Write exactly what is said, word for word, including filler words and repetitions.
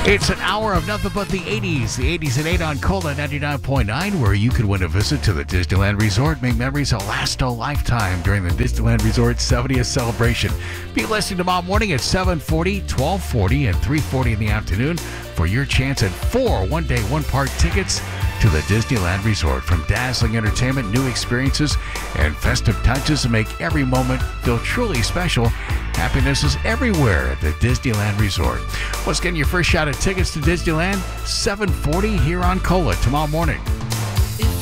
It's an hour of nothing but the eighties. The eighties at eight on Cola ninety-nine point nine, where you can win a visit to the Disneyland Resort. Make memories that last a lifetime during the Disneyland Resort seventieth celebration. Be listening tomorrow morning at seven forty, twelve forty, and three forty in the afternoon for your chance at four one-day, one-park tickets to the Disneyland Resort. From dazzling entertainment, new experiences, and festive touches to make every moment feel truly special, happiness is everywhere at the Disneyland Resort. What's getting your first shot at tickets to Disneyland? seven forty here on Cola tomorrow morning.